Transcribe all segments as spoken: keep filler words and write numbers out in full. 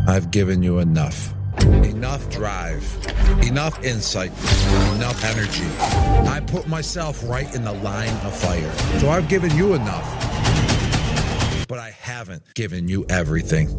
I've given you enough. Enough drive, enough insight, enough energy. I put myself right in the line of fire. So I've given you enough, but I haven't given you everything.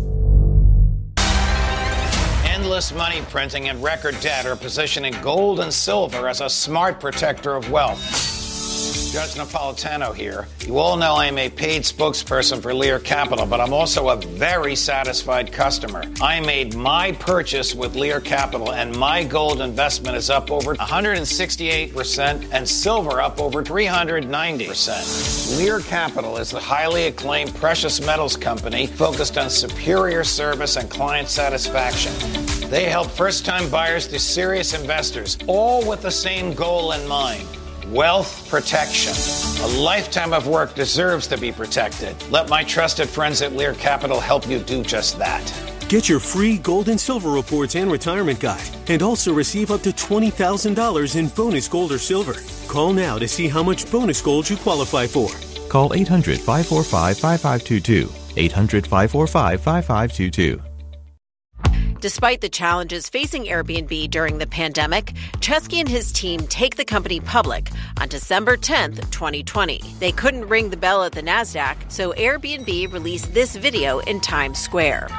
Endless money printing and record debt are positioning gold and silver as a smart protector of wealth. Judge Napolitano here. You all know I am a paid spokesperson for Lear Capital, but I'm also a very satisfied customer. I made my purchase with Lear Capital, and my gold investment is up over one hundred sixty-eight percent and silver up over three hundred ninety percent. Lear Capital is the highly acclaimed precious metals company focused on superior service and client satisfaction. They help first-time buyers to serious investors, all with the same goal in mind. Wealth protection. A lifetime of work deserves to be protected. Let my trusted friends at Lear Capital help you do just that. Get your free gold and silver reports and retirement guide, and also receive up to twenty thousand dollars in bonus gold or silver. Call now to see how much bonus gold you qualify for. Call eight hundred, five four five, five five two two. eight hundred, five four five, five five two two. Despite the challenges facing Airbnb during the pandemic, Chesky and his team take the company public on December tenth, twenty twenty. They couldn't ring the bell at the NASDAQ, so Airbnb released this video in Times Square.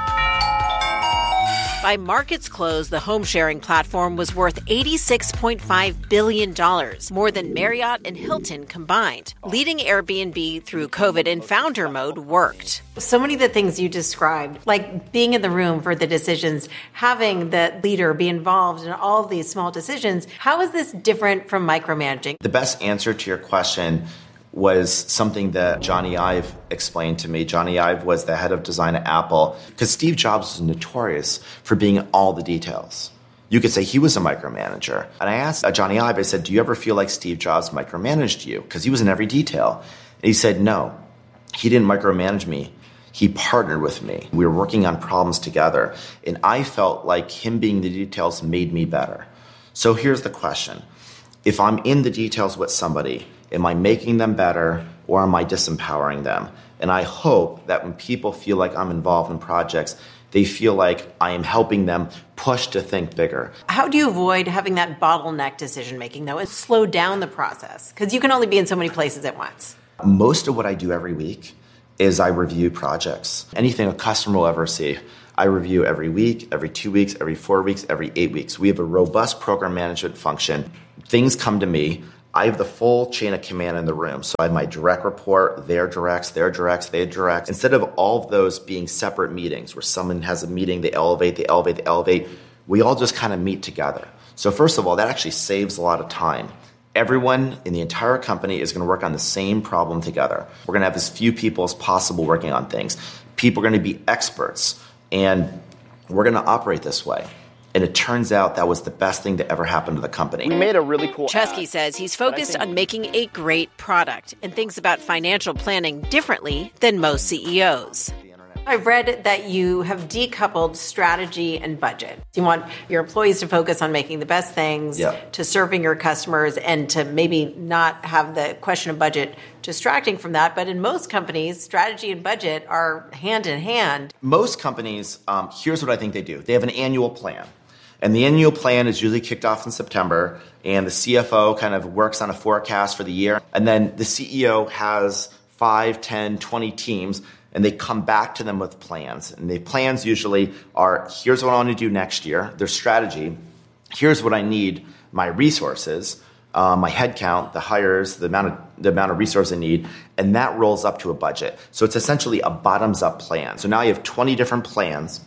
By market's close, the home-sharing platform was worth eighty-six point five billion dollars, more than Marriott and Hilton combined. Leading Airbnb through COVID in founder mode worked. So many of the things you described, like being in the room for the decisions, having the leader be involved in all of these small decisions, how is this different from micromanaging? The best answer to your question was something that Johnny Ive explained to me. Johnny Ive was the head of design at Apple, because Steve Jobs was notorious for being in all the details. You could say he was a micromanager. And I asked Johnny Ive, I said, do you ever feel like Steve Jobs micromanaged you? Because he was in every detail. And he said, no, he didn't micromanage me. He partnered with me. We were working on problems together. And I felt like him being in the details made me better. So here's the question. If I'm in the details with somebody, am I making them better, or am I disempowering them? And I hope that when people feel like I'm involved in projects, they feel like I am helping them push to think bigger. How do you avoid having that bottleneck decision-making, though, and slow down the process? Because you can only be in so many places at once. Most of what I do every week is I review projects. Anything a customer will ever see, I review every week, every two weeks, every four weeks, every eight weeks. We have a robust program management function. Things come to me. I have the full chain of command in the room. So I have my direct report, their directs, their directs, their directs. Instead of all of those being separate meetings where someone has a meeting, they elevate, they elevate, they elevate, we all just kind of meet together. So first of all, that actually saves a lot of time. Everyone in the entire company is going to work on the same problem together. We're going to have as few people as possible working on things. People are going to be experts, and we're going to operate this way. And it turns out that was the best thing that ever happened to the company. We made a really cool Chesky says he's focused on making a great product and thinks about financial planning differently than most C E Os. I've read that you have decoupled strategy and budget. You want your employees to focus on making the best things, yep. to serving your customers, and to maybe not have the question of budget distracting from that. But in most companies, strategy and budget are hand in hand. Most companies, um, here's what I think they do. They have an annual plan. And the annual plan is usually kicked off in September, and the C F O kind of works on a forecast for the year. And then the C E O has five, ten, twenty teams, and they come back to them with plans. And the plans usually are, here's what I want to do next year, their strategy. Here's what I need, my resources, uh, my headcount, the hires, the amount of the amount of resources I need, and that rolls up to a budget. So it's essentially a bottoms-up plan. So now you have twenty different plans.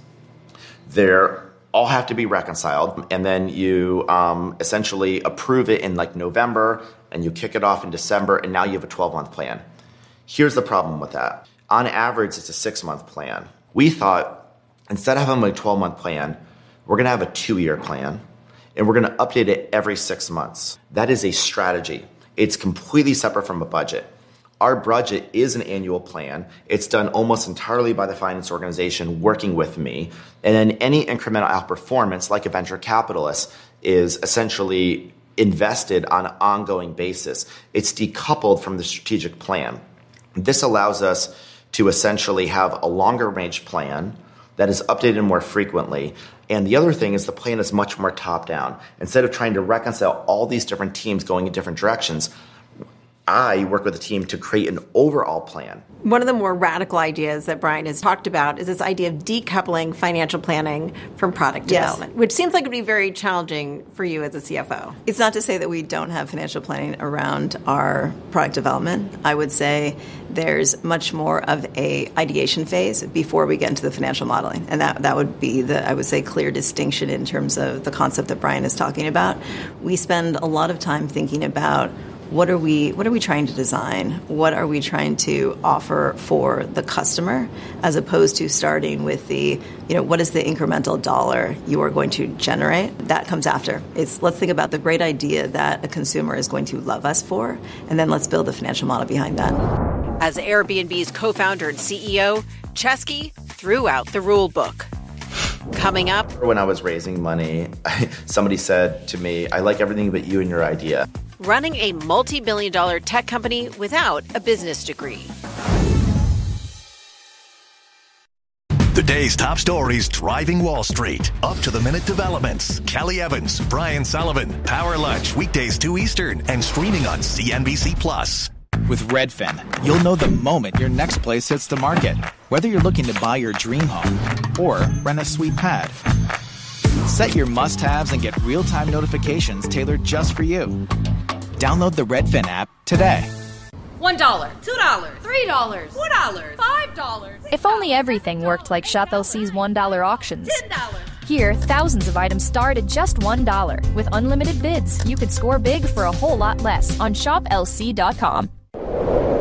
They're all have to be reconciled, and then you um, essentially approve it in like November, and you kick it off in December, and now you have a twelve-month plan. Here's the problem with that. On average, it's a six-month plan. We thought, instead of having a twelve-month plan, we're going to have a two-year plan, and we're going to update it every six months. That is a strategy. It's completely separate from a budget. Our budget is an annual plan. It's done almost entirely by the finance organization working with me. And then any incremental outperformance, like a venture capitalist, is essentially invested on an ongoing basis. It's decoupled from the strategic plan. This allows us to essentially have a longer range plan that is updated more frequently. And the other thing is the plan is much more top-down. Instead of trying to reconcile all these different teams going in different directions, I work with a team to create an overall plan. One of the more radical ideas that Brian has talked about is this idea of decoupling financial planning from product Yes. development, which seems like it would be very challenging for you as a C F O. It's not to say that we don't have financial planning around our product development. I would say there's much more of a ideation phase before we get into the financial modeling. And that, that would be the, I would say, clear distinction in terms of the concept that Brian is talking about. We spend a lot of time thinking about What are we what are we trying to design? What are we trying to offer for the customer, as opposed to starting with the, you know, what is the incremental dollar you are going to generate? That comes after. It's let's think about the great idea that a consumer is going to love us for, and then let's build the financial model behind that. As Airbnb's co-founder and C E O, Chesky threw out the rule book. Coming up, When I was raising money, somebody said to me, I like everything but you and your idea. running a multi-billion dollar tech company without a business degree. The day's top stories driving Wall Street. Up to the minute developments. Kelly Evans, Brian Sullivan, Power Lunch, weekdays two Eastern, and streaming on C N B C Plus. With Redfin, you'll know the moment your next place hits the market. Whether you're looking to buy your dream home or rent a sweet pad. Set your must-haves and get real-time notifications tailored just for you. Download the Redfin app today. One dollar, two dollars, three dollars, four dollars, five dollars. If only everything worked like Shop L C's one dollar auctions. Ten dollars. Here, thousands of items start at just one dollar. With unlimited bids, you could score big for a whole lot less on shop L C dot com.